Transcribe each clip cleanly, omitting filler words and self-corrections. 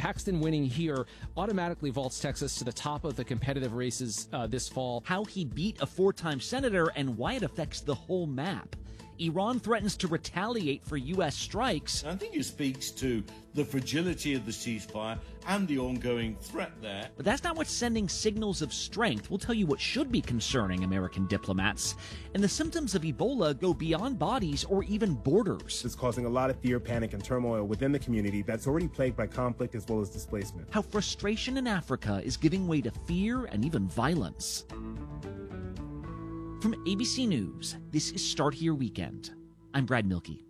Paxton winning here automatically vaults Texas to the top of the competitive races this fall. How he beat a four-time senator and why it affects the whole map. Iran threatens to retaliate for U.S. strikes. I think it speaks to the fragility of the ceasefire and the ongoing threat there. But that's not what's sending signals of strength. We'll tell you what should be concerning American diplomats. And the symptoms of Ebola go beyond bodies or even borders. It's causing a lot of fear, panic, and turmoil within the community that's already plagued by conflict as well as displacement. How frustration in Africa is giving way to fear and even violence. From ABC News, this is Start Here Weekend. I'm Brad Milkey.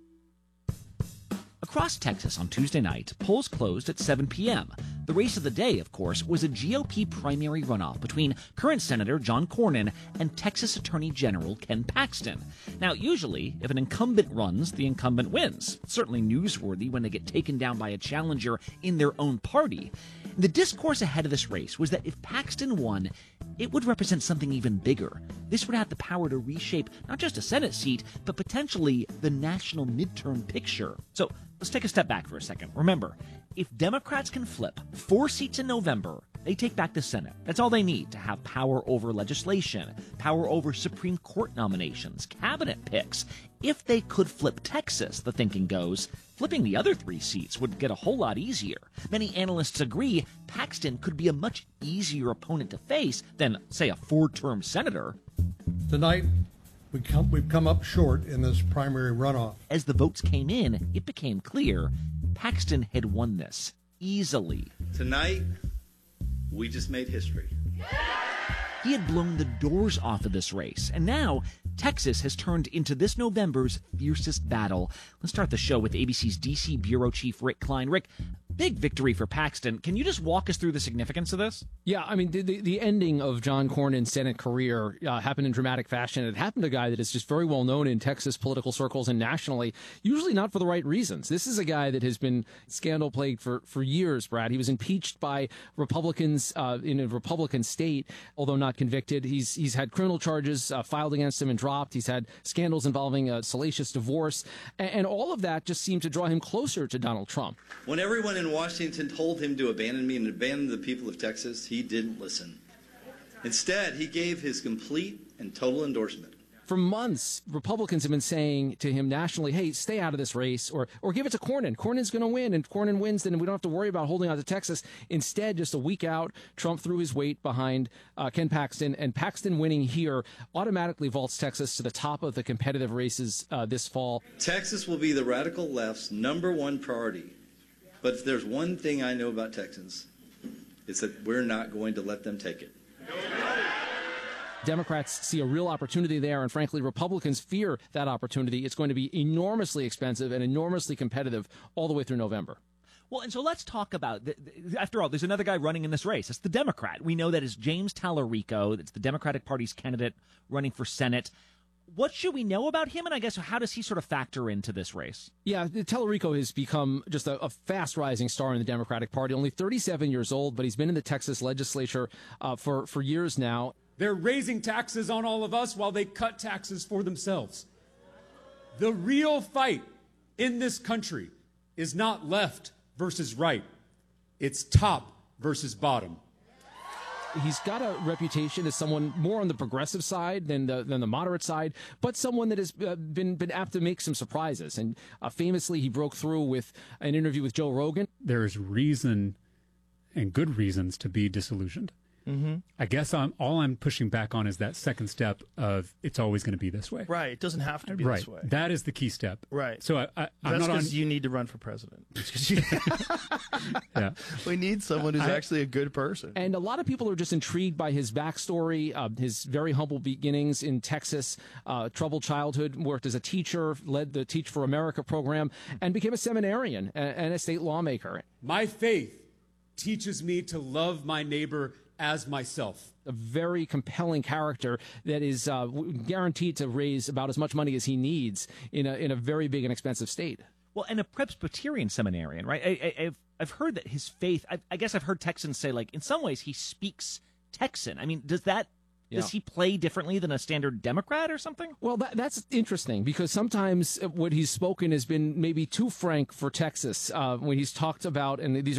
Across Texas on Tuesday night, polls closed at 7 p.m. The race of the day, of course, was a GOP primary runoff between current Senator John Cornyn and Texas Attorney General Ken Paxton. Now, usually, if an incumbent runs, the incumbent wins. It's certainly newsworthy when they get taken down by a challenger in their own party. The discourse ahead of this race was that if Paxton won, it would represent something even bigger. This would have the power to reshape not just a Senate seat, but potentially the national midterm picture. So let's take a step back for a second. Remember, if Democrats can flip 4 seats in November, they take back the Senate. That's all they need to have power over legislation, power over Supreme Court nominations, cabinet picks. If they could flip Texas, the thinking goes, flipping the other 3 seats would get a whole lot easier. Many analysts agree Paxton could be a much easier opponent to face than, say, a 4-term senator. Tonight, we've come up short in this primary runoff. As the votes came in, it became clear Paxton had won this easily. Tonight, we just made history. He had blown the doors off of this race, and now Texas has turned into this November's fiercest battle. Let's start the show with ABC's D.C. Bureau Chief Rick Klein. Rick, big victory for Paxton. Can you just walk us through the significance of this? Yeah, I mean, the ending of John Cornyn's Senate career happened in dramatic fashion. It happened to a guy that is just very well known in Texas political circles and nationally, usually not for the right reasons. This is a guy that has been scandal-plagued for years, Brad. He was impeached by Republicans in a Republican state, although not convicted. He's had criminal charges filed against him and dropped. He's had scandals involving a salacious divorce, and all of that just seemed to draw him closer to Donald Trump. When everyone in Washington told him to abandon me and abandon the people of Texas, he didn't listen. Instead, he gave his complete and total endorsement. For months, Republicans have been saying to him nationally, hey, stay out of this race or give it to Cornyn. Cornyn's going to win, and Cornyn wins, then we don't have to worry about holding on to Texas. Instead, just a week out, Trump threw his weight behind Ken Paxton, and Paxton winning here automatically vaults Texas to the top of the competitive races this fall. Texas will be the radical left's #1 priority. But if there's one thing I know about Texans, it's that we're not going to let them take it. Democrats see a real opportunity there, and frankly, Republicans fear that opportunity. It's going to be enormously expensive and enormously competitive all the way through November. Well, and so let's talk about, after all, there's another guy running in this race. It's the Democrat. We know that is James Tallarico. That's the Democratic Party's candidate running for Senate. What should we know about him, and I guess how does he sort of factor into this race? Yeah, Tallarico has become just a fast-rising star in the Democratic Party. Only 37 years old, but he's been in the Texas legislature for years now. They're raising taxes on all of us while they cut taxes for themselves. The real fight in this country is not left versus right. It's top versus bottom. He's got a reputation as someone more on the progressive side than the moderate side, but someone that has been apt to make some surprises. And famously, he broke through with an interview with Joe Rogan. There is reason and good reasons to be disillusioned. Mm-hmm. I guess all I'm pushing back on is that second step of it's always going to be this way. Right. It doesn't have to be this way. That is the key step. Right. So I'm That's not because you need to run for president. Yeah. We need someone who's actually a good person. And a lot of people are just intrigued by his backstory, his very humble beginnings in Texas, troubled childhood, worked as a teacher, led the Teach for America program, and became a seminarian and a state lawmaker. My faith teaches me to love my neighbor as myself. A very compelling character that is guaranteed to raise about as much money as he needs in a very big and expensive state. Well, and a Presbyterian seminarian, right? I've heard that his faith, I guess I've heard Texans say, like, in some ways he speaks Texan. I mean, does he play differently than a standard Democrat or something? Well, that's interesting because sometimes what he's spoken has been maybe too frank for Texas when he's talked about, and these